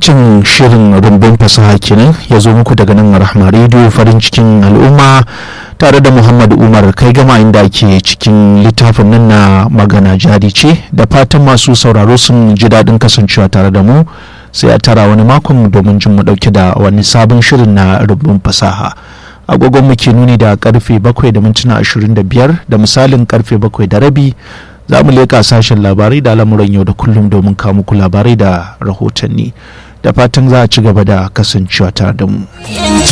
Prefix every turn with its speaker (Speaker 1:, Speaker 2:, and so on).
Speaker 1: maimaicin shirin rumbun fasaha kenan ya zo muku daga nan Rahma Radio farin cikin al'umma tare da Muhammad Umar kai gama inda ake cikin littafin nan na magana jari ce. Da fatan masu sauraro sun ji daɗin kasancewa tare da mu, sai a tara wani makon domin jin mu ɗauke da wani sabon shirin na rumbun fasaha. Agogon muke nuni da karfe 7:25 da misalin karfe 7:30 za mu leƙa sashen labarai da al'amuran yau da kullum domin kawo muku labarai da rahotanni. Da fatan za a ci gaba da kasancewa tare da mu.